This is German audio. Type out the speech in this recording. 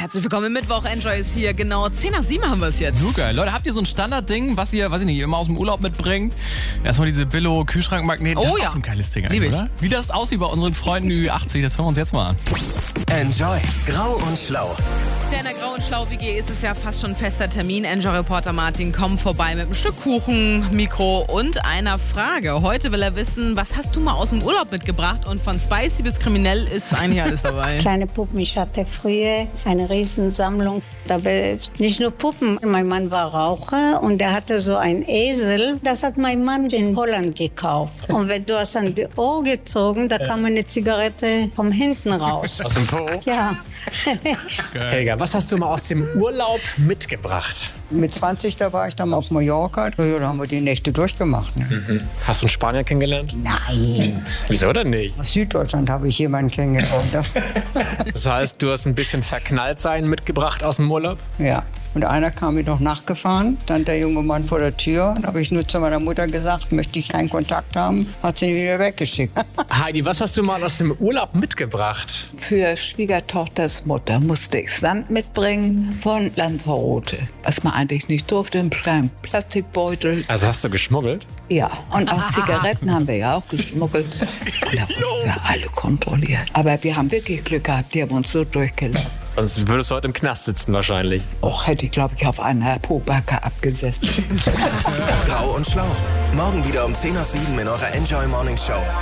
Herzlich willkommen im Mittwoch. Enjoy ist hier. Genau 10:07 haben wir es jetzt. Du geil. Leute, habt ihr so ein Standardding, was ihr, weiß ich nicht, immer aus dem Urlaub mitbringt? Erstmal diese Billo-Kühlschrankmagneten. Das ist auch so ein geiles Ding eigentlich, oder? Wie das aussieht bei unseren Freunden Ü80, das hören wir uns jetzt mal an. Enjoy. Grau und Schlau. In der Grau und Schlau WG ist es ja fast schon ein fester Termin. Enjoy-Reporter Martin kommt vorbei mit einem Stück Kuchen, Mikro und einer Frage. Heute will er wissen, was hast du mal aus dem Urlaub mitgebracht? Und von spicy bis kriminell ist eigentlich alles dabei. Kleine Puppen. Ich hatte früher eine Riesensammlung. Dabei nicht nur Puppen. Mein Mann war Raucher und der hatte so einen Esel. Das hat mein Mann in Holland gekauft. Und wenn du hast an die Ohr gezogen, da kam eine Zigarette von hinten raus. Aus dem Po? Ja. Helga, was hast du mal aus dem Urlaub mitgebracht? Mit 20, da war ich dann auf Mallorca. Da haben wir die Nächte durchgemacht. Ne? Hast du einen Spanier kennengelernt? Nein. Wieso denn nicht? Aus Süddeutschland habe ich jemanden kennengelernt. Das heißt, du hast ein bisschen Verknalltsein mitgebracht aus dem Urlaub? Ja. Und einer kam mir noch nachgefahren, stand der junge Mann vor der Tür. Da habe ich nur zu meiner Mutter gesagt, möchte ich keinen Kontakt haben, hat sie ihn wieder weggeschickt. Heidi, was hast du mal aus dem Urlaub mitgebracht? Für Schwiegertochters Mutter musste ich Sand mitbringen von Lanzarote, was man eigentlich nicht durfte, im kleinen Plastikbeutel. Also hast du geschmuggelt? Ja, und auch Zigaretten haben wir ja auch geschmuggelt. Und da wurden wir alle kontrolliert. Aber wir haben wirklich Glück gehabt, die haben uns so durchgelassen. Sonst würdest du heute im Knast sitzen wahrscheinlich. Och, hätte ich, glaube ich, auf einer Pobacke abgesessen. Grau und Schlau. Morgen wieder um 10:07 in eurer Enjoy Morning Show.